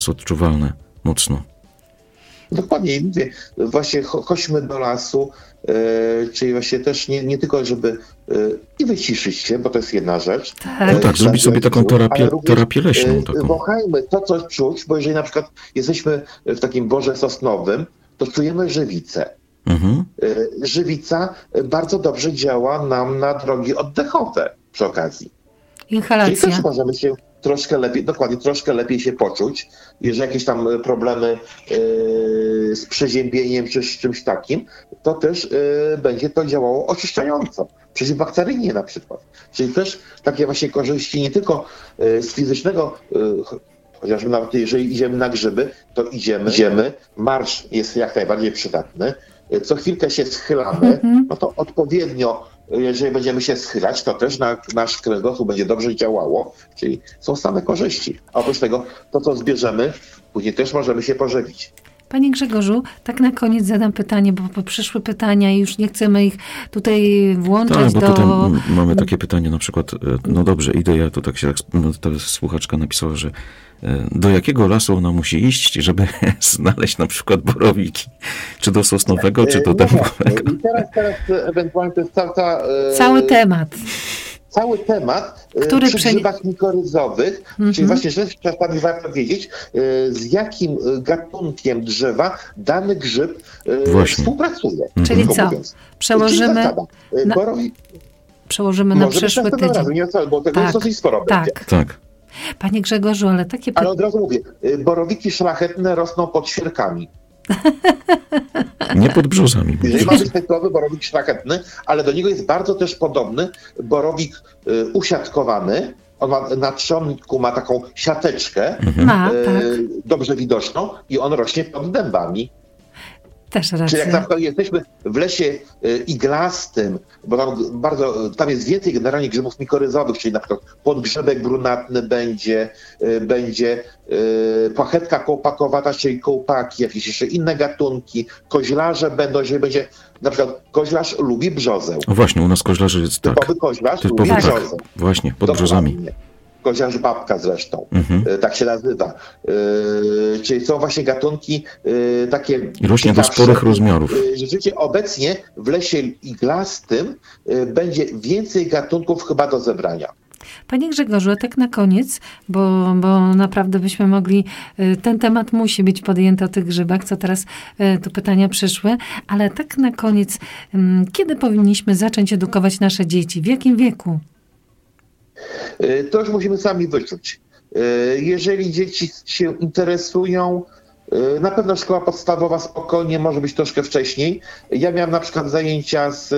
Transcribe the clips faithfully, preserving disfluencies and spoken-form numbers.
odczuwalne mocno. Dokładnie, mówię, właśnie chodźmy do lasu, yy, czyli właśnie też nie, nie tylko, żeby yy, i wyciszyć się, bo to jest jedna rzecz. Tak, no tak, zrobić sobie taką terapię, terapię leśną. Taką. Wąchajmy to, co czuć, bo jeżeli na przykład jesteśmy w takim borze sosnowym, to czujemy żywicę. Mhm. Yy, żywica bardzo dobrze działa nam na drogi oddechowe przy okazji. Inhalacja. Czyli też możemy się troszkę lepiej, dokładnie, troszkę lepiej się poczuć, jeżeli jakieś tam problemy yy, z przeziębieniem czy z czymś takim, to też yy, będzie to działało oczyszczająco. Przeciwbakteryjnie na przykład. Czyli też takie właśnie korzyści nie tylko yy, z fizycznego, yy, chociażby nawet jeżeli idziemy na grzyby, to idziemy, idziemy, marsz jest jak najbardziej przydatny, yy, co chwilkę się schylamy, mm-hmm. no to odpowiednio jeżeli będziemy się schylać, to też na, nasz kręgosłup będzie dobrze działało, czyli są same korzyści. A oprócz tego, to co zbierzemy, później też możemy się pożywić. Panie Grzegorzu, tak na koniec zadam pytanie, bo, bo przyszły pytania i już nie chcemy ich tutaj włączać tak, bo do... tutaj mamy takie pytanie na przykład, no dobrze, idę ja, to tak się, no, ta słuchaczka napisała, że do jakiego lasu ona musi iść, żeby znaleźć na przykład borowiki? Czy do sosnowego, czy do dębowego? I teraz, teraz ewentualnie to jest cała... Cały temat. Cały temat Który przy grzybach mikoryzowych, mm-hmm. czyli właśnie że czasami warto wiedzieć, z jakim gatunkiem drzewa dany grzyb właśnie współpracuje. Mm-hmm. Czyli co? Mówiąc. Przełożymy na, Borowi... przełożymy na przyszły tydzień. Razem, nie cały, bo tego tak, jest dosyć sporo tak. będzie. Tak. Panie Grzegorzu, ale takie... Ale od razu mówię, borowiki szlachetne rosną pod świerkami. Nie pod brzozami. Jeżeli mamy typowy borowik szlachetny, ale do niego jest bardzo też podobny borowik y, usiatkowany. On ma, na trzonku ma taką siateczkę, mhm. A, y, tak. dobrze widoczną i on rośnie pod dębami. Też racja. Czyli jak na przykład jesteśmy w lesie y, iglastym, bo tam bardzo, tam jest więcej generalnie grzybów mikoryzowych, czyli na przykład podgrzebek brunatny będzie, y, będzie y, płachetka kołpakowata, czyli kołpaki, jakieś jeszcze inne gatunki, koźlarze będą, jeżeli będzie, na przykład koźlarz lubi brzozę. O właśnie, u nas koźlarze jest tak. Typowy koźlarz Typowy, lubi tak. brzozę. Właśnie, pod brzozami. Koziarz babka zresztą, mhm. tak się nazywa. Yy, czyli są właśnie gatunki yy, takie... I rośnie do sporych rozmiarów. Yy, rzeczywiście obecnie w lesie iglastym yy, będzie więcej gatunków chyba do zebrania. Panie Grzegorzu, a tak na koniec, bo, bo naprawdę byśmy mogli, ten temat musi być podjęty o tych grzybach, co teraz tu pytania przyszły, ale tak na koniec, kiedy powinniśmy zacząć edukować nasze dzieci? W jakim wieku? To już musimy sami wyczuć. Jeżeli dzieci się interesują, na pewno szkoła podstawowa spokojnie może być troszkę wcześniej. Ja miałem na przykład zajęcia z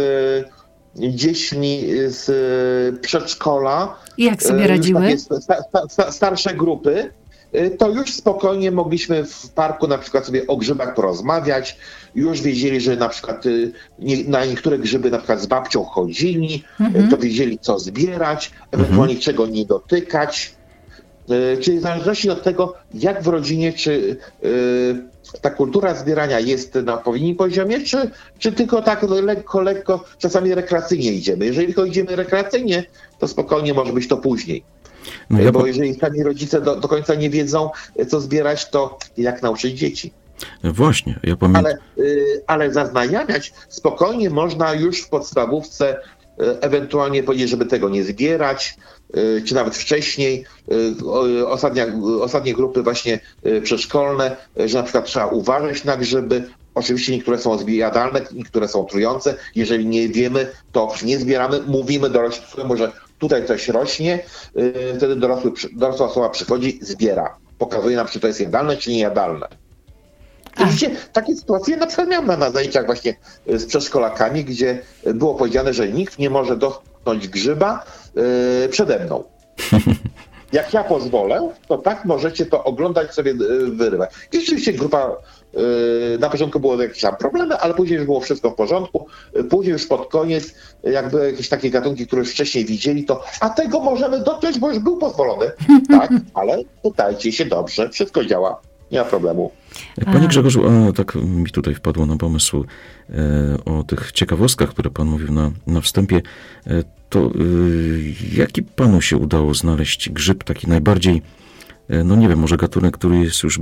dziećmi z przedszkola. I jak sobie radziły? Sta, sta, starsze grupy. To już spokojnie mogliśmy w parku na przykład sobie o grzybach porozmawiać. Już wiedzieli, że na przykład nie, na niektóre grzyby na przykład z babcią chodzili, mhm. to wiedzieli co zbierać, ewentualnie mhm. czego nie dotykać. Czyli w zależności od tego, jak w rodzinie, czy y, ta kultura zbierania jest na odpowiednim poziomie, czy, czy tylko tak lekko, lekko, czasami rekreacyjnie idziemy. Jeżeli tylko idziemy rekreacyjnie, to spokojnie może być to później. No ja Bo po... jeżeli sami rodzice do, do końca nie wiedzą, co zbierać, to jak nauczyć dzieci? Właśnie, ja pamiętam. Ale, y, ale zaznajamiać spokojnie można już w podstawówce, y, ewentualnie powiedzieć, żeby tego nie zbierać, y, czy nawet wcześniej. Y, ostatnia, ostatnie grupy właśnie y, przedszkolne, y, że na przykład trzeba uważać na grzyby. Oczywiście niektóre są zjadalne, niektóre są trujące. Jeżeli nie wiemy, to nie zbieramy. Mówimy dorosłemu, że tutaj coś rośnie. Y, wtedy dorosły, dorosła osoba przychodzi, zbiera. Pokazuje nam, czy to jest jadalne, czy niejadalne. Oczywiście takie sytuacje na przykład miałem na, na zajęciach właśnie z przedszkolakami, gdzie było powiedziane, że nikt nie może dotknąć grzyba yy, przede mną. Jak ja pozwolę, to tak możecie to oglądać, sobie yy, wyrywać. I rzeczywiście grupa, yy, na początku było jakieś tam problemy, ale później już było wszystko w porządku. Yy, później już pod koniec, yy, jak były jakieś takie gatunki, które już wcześniej widzieli, to a tego możemy dotknąć, bo już był pozwolony. Tak, ale pytajcie się dobrze, wszystko działa, nie ma problemu. Panie Grzegorzu, a tak mi tutaj wpadło na pomysł e, o tych ciekawostkach, które pan mówił na, na wstępie. E, to e, jaki panu się udało znaleźć grzyb taki najbardziej no nie wiem, może gatunek, który jest już